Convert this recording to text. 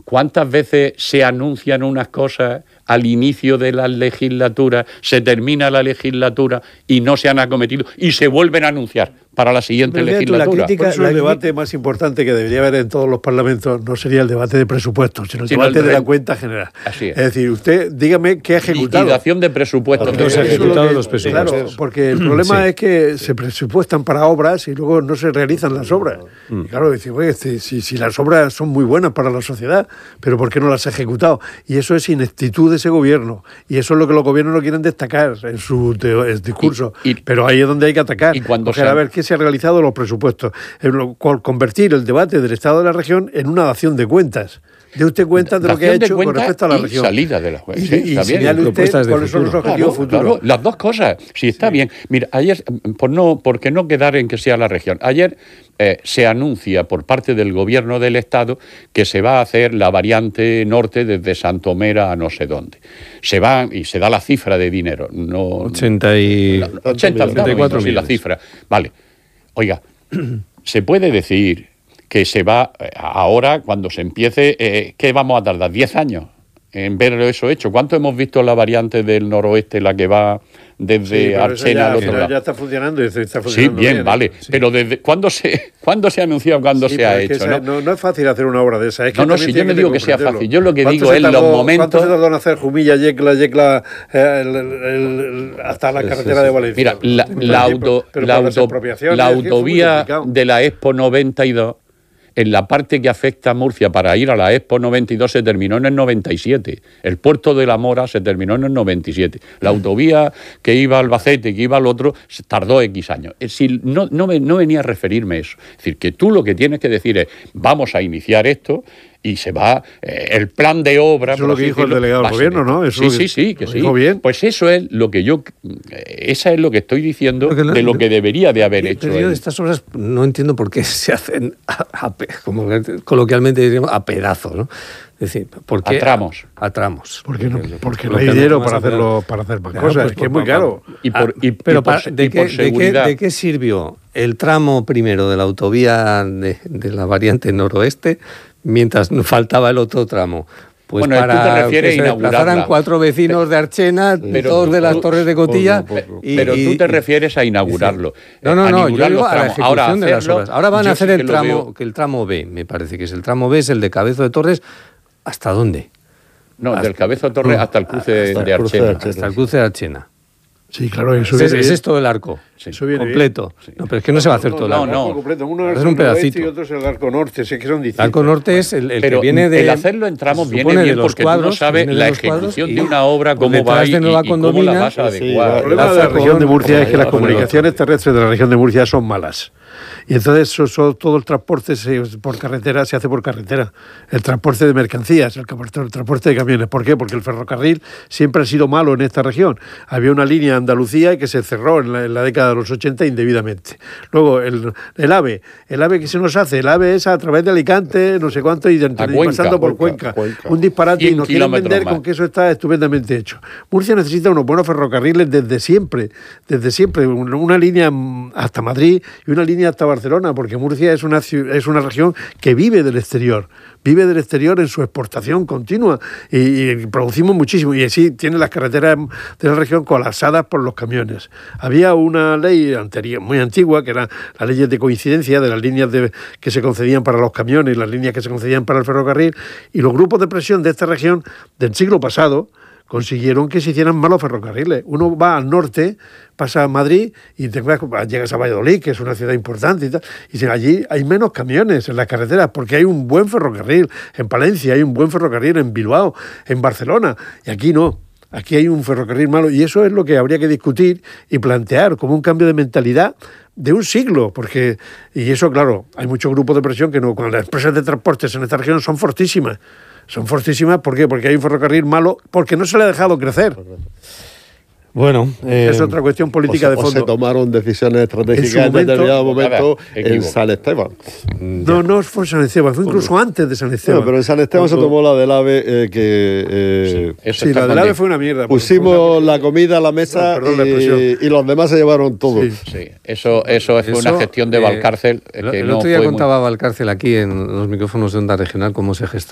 ¿cuántas veces se anuncian unas cosas al inicio de la legislatura, se termina la legislatura y no se han acometido y se vuelven a anunciar para la siguiente legislatura? Por eso el debate más importante que debería haber en todos los parlamentos no sería el debate de presupuestos, sino el debate de la cuenta general. Así es. Es decir, usted dígame qué ha ejecutado. Liquidación de presupuestos. No se ha ejecutado los presupuestos. Claro, porque el problema es que se presupuestan para obras y luego no se realizan las obras. Y claro, dice, oye, si las obras son muy buenas para la sociedad, pero ¿por qué no las ha ejecutado? Y eso es ineptitud de ese gobierno. Y eso es lo que los gobiernos no quieren destacar en su discurso. Pero ahí es donde hay que atacar. Y cuando a ver qué se ha realizado los presupuestos. Convertir el debate del Estado de la región en una dación de cuentas. De usted cuenta de lo que ha hecho con respecto a la región. Salida de la cuenta. Y señale usted cuáles son los objetivos futuros. Claro, las dos cosas. Sí, está bien. Mira, ayer, por no quedar en que sea la región, ayer se anuncia por parte del gobierno del Estado que se va a hacer la variante norte desde Santomera a no sé dónde. Se va y se da la cifra de dinero. 84 millones. Sí, la cifra. Vale. Oiga, se puede decir que se va ahora, cuando se empiece, ¿qué vamos a tardar? ¿10 años en ver eso hecho? ¿Cuánto hemos visto la variante del noroeste, la que va desde Archena al otro lado? Ya está funcionando. Está funcionando bien, vale. Sí. Pero desde ¿cuándo se ha anunciado, cuándo se ha hecho? No es fácil hacer una obra de esa. Es que no, si yo no digo que sea fácil. Yo lo que digo es los momentos... ¿Cuánto se tardó en hacer Jumilla, Yecla, hasta la carretera de Valencia? Mira, la autovía de la Expo 92... en la parte que afecta a Murcia para ir a la Expo 92 se terminó en el 97. El puerto de La Mora se terminó en el 97. La autovía que iba a Albacete, que iba al otro, tardó X años. Es decir, no venía a referirme a eso. Es decir, que tú lo que tienes que decir es, vamos a iniciar esto y se va el plan de obra. Eso es lo que dijo el delegado del gobierno, ¿no? Eso sí. Bien. Pues eso es lo que esa es lo que estoy diciendo de lo que debería de haber hecho. Pero yo de estas obras no entiendo por qué se hacen, como coloquialmente diríamos, a pedazos, ¿no? Es decir, ¿por qué? A tramos. A tramos. Porque no hay dinero para hacer más cosas, es que es muy caro. ¿De qué sirvió el tramo primero de la autovía de la variante noroeste mientras faltaba el otro tramo? Pues bueno, para tú te refieres que se desplazaran 4 vecinos de Archena, todos de las Torres de Cotilla. Pero tú te refieres a inaugurarlo. No, yo digo a la ejecución de las obras. Ahora van a hacer el tramo B, me parece que es el tramo B, es el de Cabezo de Torres. ¿Hasta dónde? No, del Cabezo de Torres hasta el cruce de Archena. Hasta el cruce de Archena. Sí, claro, eso es todo el arco, completo. Sí. No, pero es que no se va a hacer todo el arco. No, completo. Uno es un pedacito. Y otro es el arco norte, sé que son distintos. El arco norte es el que viene de... El hacerlo en tramos viene bien porque tú no sabes la ejecución de una obra, cómo va y cómo la vas a adecuar. El problema de la región de Murcia es que las comunicaciones terrestres de la región de Murcia son malas. Y entonces todo el transporte por carretera se hace por carretera. El transporte de mercancías, el transporte de camiones. ¿Por qué? Porque el ferrocarril siempre ha sido malo en esta región. Había una línea Andalucía que se cerró en la década de los 80 indebidamente. Luego el AVE que se nos hace, el AVE es a través de Alicante, no sé cuánto, y pasando por Cuenca. Un disparate y nos quieren vender con que eso está estupendamente hecho. Murcia necesita unos buenos ferrocarriles desde siempre. Una línea hasta Madrid y una línea hasta Barcelona, porque Murcia es una región que vive del exterior en su exportación continua y producimos muchísimo, y así tiene las carreteras de la región colapsadas por los camiones. Había una ley anterior, muy antigua, que era la ley de coincidencia de las líneas que se concedían para los camiones y las líneas que se concedían para el ferrocarril, y los grupos de presión de esta región del siglo pasado consiguieron que se hicieran malos ferrocarriles. Uno va al norte, pasa a Madrid y llegas a Valladolid, que es una ciudad importante y tal, y allí hay menos camiones en las carreteras porque hay un buen ferrocarril. En Palencia hay un buen ferrocarril, en Bilbao, en Barcelona, y aquí no. Aquí hay un ferrocarril malo, y eso es lo que habría que discutir y plantear como un cambio de mentalidad de un siglo, y eso, claro, hay muchos grupos de presión que no, cuando las empresas de transportes en esta región son fortísimas. ¿Por qué? Porque hay un ferrocarril malo, porque no se le ha dejado crecer. Bueno, es otra cuestión política de fondo. Se tomaron decisiones estratégicas en determinado momento en San Esteban. No fue San Esteban, fue incluso antes de San Esteban. No, pero en San Esteban se tomó la del AVE la del AVE fue una mierda. Pusimos la comida a la mesa y los demás se llevaron todo. Sí. Eso fue una gestión de Valcárcel. El otro día contaba Valcárcel aquí en los micrófonos de Onda Regional cómo se gestó